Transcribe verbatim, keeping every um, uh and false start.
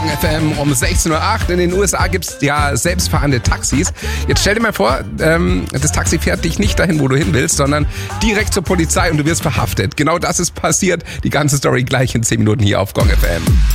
F M um sechzehn Uhr acht. In den U S A gibt es ja selbstfahrende Taxis. Jetzt stell dir mal vor, ähm, das Taxi fährt dich nicht dahin, wo du hin willst, sondern direkt zur Polizei und du wirst verhaftet. Genau das ist passiert. Die ganze Story gleich in zehn Minuten hier auf Gong F M.